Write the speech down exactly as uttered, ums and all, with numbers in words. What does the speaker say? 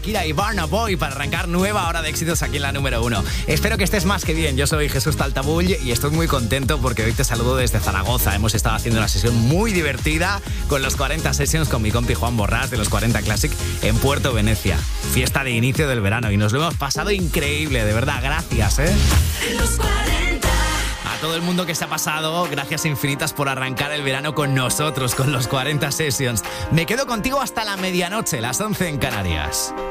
Kira y Burna Boy para arrancar nueva hora de éxitos aquí en la número uno. Espero que estés más que bien. Yo soy Jesús Taltabull y estoy muy contento porque hoy te saludo desde Zaragoza. Hemos estado haciendo una sesión muy divertida con los cuarenta Sessions con mi compi Juan Borrás de los cuarenta Classic en Puerto Venecia. Fiesta de inicio del verano y nos lo hemos pasado increíble, de verdad. Gracias, ¿eh? Los cuarenta. A todo el mundo que se ha pasado, gracias infinitas por arrancar el verano con nosotros, con los cuarenta Sessions. Me quedo contigo hasta la medianoche, las once en Canarias.